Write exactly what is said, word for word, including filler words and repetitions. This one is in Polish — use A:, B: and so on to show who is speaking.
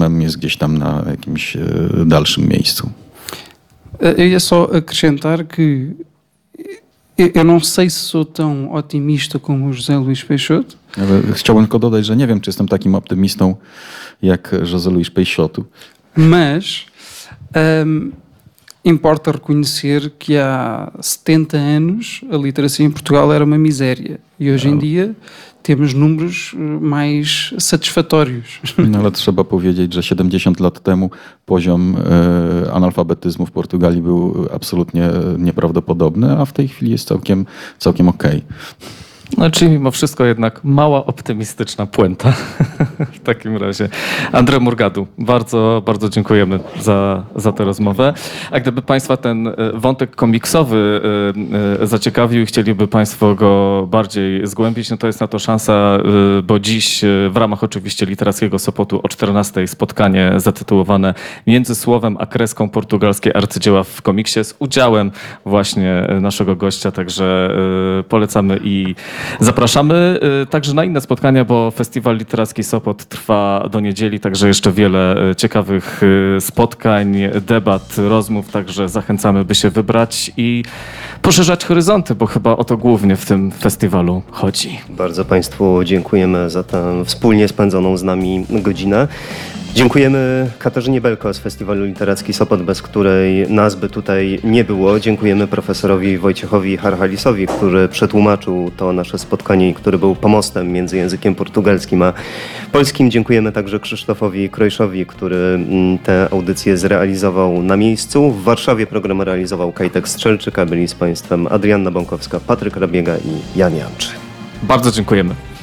A: problemem jest gdzieś tam na jakimś dalszym miejscu.
B: Eu ia só acrescentar que eu não sei se sou tão otimista como o José Luís Peixoto.
A: Chciałbym tylko dodać, że nie wiem, czy jestem takim optymistą jak José Luís Peixoto.
B: Mas um, importa reconhecer que há setenta anos a literacia em Portugal era uma miséria e hoje em dia temos números mais satisfatórios.
A: No ale trzeba powiedzieć, że siedemdziesiąt lat temu poziom e, analfabetyzmu w Portugalii był absolutnie nieprawdopodobny, a w tej chwili jest całkiem, całkiem okej.
C: No, czyli mimo wszystko jednak mała optymistyczna puenta w takim razie. André Morgado, bardzo, bardzo dziękujemy za, za tę rozmowę. A gdyby Państwa ten wątek komiksowy zaciekawił i chcieliby Państwo go bardziej zgłębić, no to jest na to szansa, bo dziś w ramach oczywiście Literackiego Sopotu o czternastej spotkanie zatytułowane Między słowem a kreską portugalskie arcydzieła w komiksie z udziałem właśnie naszego gościa, także polecamy i zapraszamy także na inne spotkania, bo Festiwal Literacki Sopot trwa do niedzieli, także jeszcze wiele ciekawych spotkań, debat, rozmów, także zachęcamy, by się wybrać i poszerzać horyzonty, bo chyba o to głównie w tym festiwalu chodzi.
D: Bardzo Państwu dziękujemy za tę wspólnie spędzoną z nami godzinę. Dziękujemy Katarzynie Belko z Festiwalu Literacki Sopot, bez której nas by tutaj nie było. Dziękujemy profesorowi Wojciechowi Harhalisowi, który przetłumaczył to nasze spotkanie i który był pomostem między językiem portugalskim a polskim. Dziękujemy także Krzysztofowi Krojszowi, który tę audycję zrealizował na miejscu. W Warszawie program realizował Kajtek Strzelczyk, a byli z Państwem Adrianna Bąkowska, Patryk Rabiega i Jan Janczy.
C: Bardzo dziękujemy.